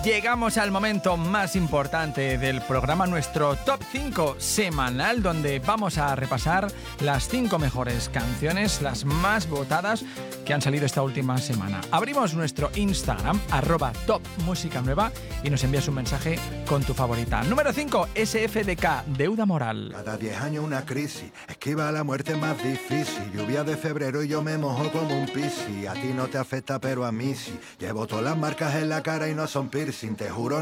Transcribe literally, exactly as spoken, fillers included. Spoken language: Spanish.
Llegamos al momento más importante del programa, nuestro Top cinco semanal, donde vamos a repasar las cinco mejores canciones, las más votadas que han salido esta última semana. Abrimos nuestro Instagram, arroba Top Música Nueva, y nos envías un mensaje con tu favorita. Número cinco, S F D K, Deuda Moral. Cada diez años una crisis, esquiva la muerte más difícil. Lluvia de febrero y yo me mojo como un piscis. A ti no te afecta, pero a mí sí. Llevo todas las marcas en la cara y no son piercing, te juro.